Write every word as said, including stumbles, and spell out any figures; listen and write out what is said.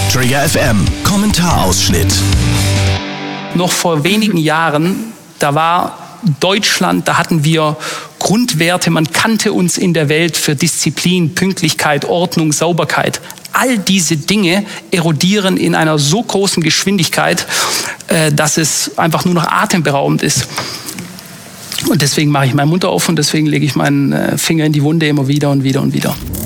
Trigger F M, Kommentarausschnitt. Noch vor wenigen Jahren, da war Deutschland, da hatten wir Grundwerte, man kannte uns in der Welt für Disziplin, Pünktlichkeit, Ordnung, Sauberkeit. All diese Dinge erodieren in einer so großen Geschwindigkeit, dass es einfach nur noch atemberaubend ist. Und deswegen mache ich meinen Mund auf und deswegen lege ich meinen Finger in die Wunde immer wieder und wieder und wieder.